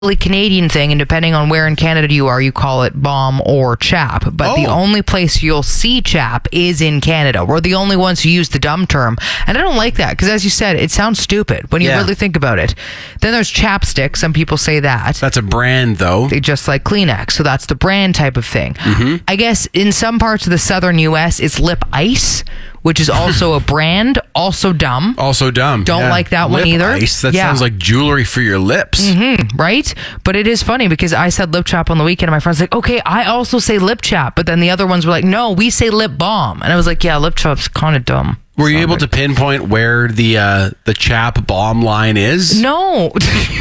Canadian thing, and depending on where in Canada you are, you call it balm or chap. But the only place you'll see chap is in Canada. We're the only ones who use the dumb term, and I don't like that because, as you said, it sounds stupid when you really think about it. Then there's chapstick. Some people say that. That's a brand, though. They just like Kleenex, so that's the brand type of thing. Mm-hmm. I guess in some parts of the southern U.S., it's lip ice, which is also a brand, also dumb. Also dumb. Don't like that lip one either. Ice. That sounds like jewelry for your lips. Mm-hmm, right? But it is funny because I said lip chap on the weekend and my friend's like, okay, I also say lip chap. But then the other ones were like, no, we say lip balm. And I was like, yeah, lip chap's kind of dumb. Were you able to pinpoint where the chap balm line is? No.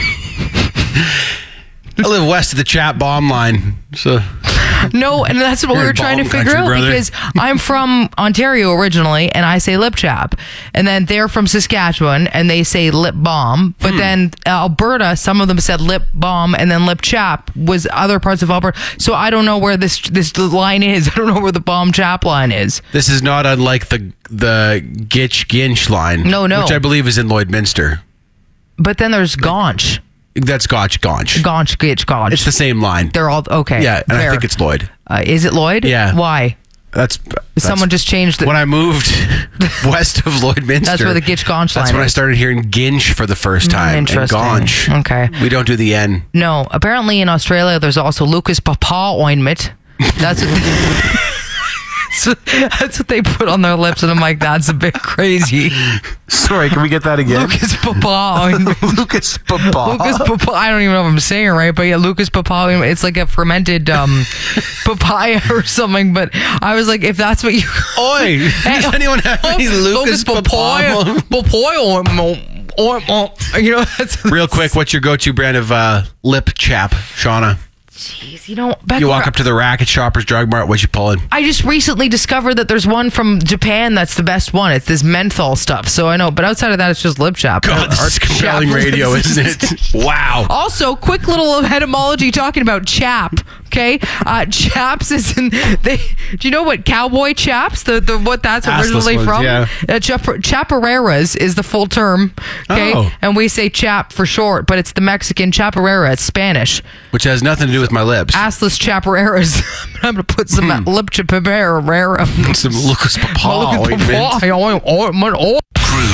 I live west of the chap balm line. So... No, and that's what we were trying to figure out, because I'm from Ontario originally, and I say lip chap. And then they're from Saskatchewan, and they say lip balm. But then Alberta, some of them said lip balm, and then lip chap was other parts of Alberta. So I don't know where this line is. I don't know where the balm chap line is. This is not unlike the Gitch Ginch line. No. Which I believe is in Lloydminster. But then there's Gaunch. That's Gaunch. Gaunch, Gitch, Gaunch. It's the same line. They're all, okay. Yeah, and fair. I think it's Lloyd. Is it Lloyd? Yeah. Why? That's Someone just changed when I moved west of Lloydminster. That's where the Gitch Gaunch line is. That's when I started hearing Ginch for the first time. Interesting. And Gaunch. Okay. We don't do the N. No. Apparently in Australia, there's also Lucas Papaw ointment. That's what... That's what they put on their lips, and I'm like, that's a bit crazy. Sorry, can we get that again? Lucas Papaw ointment. Lucas Papaw. Lucas Papaw. I don't even know if I'm saying it right, but yeah, Lucas Papaw ointment. It's like a fermented papaya or something. But I was like, if that's what you... Oi! Does anyone have any Lucas Papaw? You know, that's... Real quick, what's your go-to brand of lip chap, Shauna? Jeez, you know, Becca, you walk up to the rack at Shoppers Drug Mart. What you pulling? I just recently discovered that there's one from Japan that's the best one. It's this menthol stuff. So I know, but outside of that, it's just lip chap. God, this is compelling radio, isn't it? Wow. Also, quick little etymology talking about chap. Okay, chaps is in. Do you know what cowboy chaps? What that's originally from? Yeah. Chaparreras is the full term. Okay, and we say chap for short, but it's the Mexican chaparrera. It's Spanish, which has nothing to do with my lips. Assless chaparreras. I'm gonna put some lip chaparrera. Some Lucas Papaw ointment.